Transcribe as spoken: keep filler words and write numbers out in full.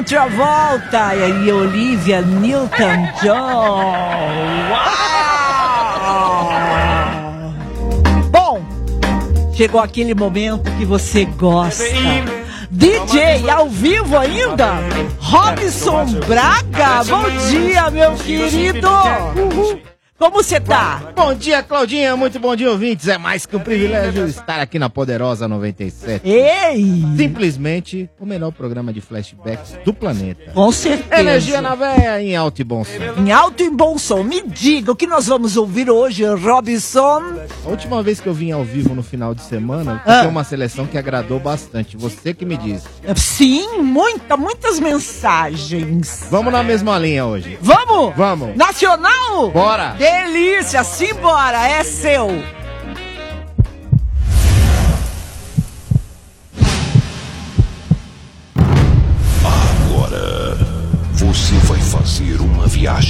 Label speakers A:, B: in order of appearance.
A: Travolta e Olivia Newton-John. Uau! Bom, chegou aquele momento que você gosta. D J ao vivo ainda? Robson Braga, bom dia, meu querido. Uhul. Como você tá?
B: Bom dia, Claudinha, muito bom dia, ouvintes. É mais que um privilégio estar aqui na Poderosa noventa e sete.
A: Ei!
B: Simplesmente o melhor programa de flashbacks do planeta.
A: Com certeza.
B: Energia na véia em alto e bom som.
A: Em alto e bom som. Me diga, o que nós vamos ouvir hoje, Robson?
B: A última vez que eu vim ao vivo no final de semana, ah. tem uma seleção que agradou bastante. Você que me diz.
A: Sim, muita, muitas mensagens.
B: Vamos na mesma linha hoje.
A: Vamos?
B: Vamos.
A: Nacional?
B: Bora.
A: Delícia, simbora, é seu.
C: Agora você vai fazer uma viagem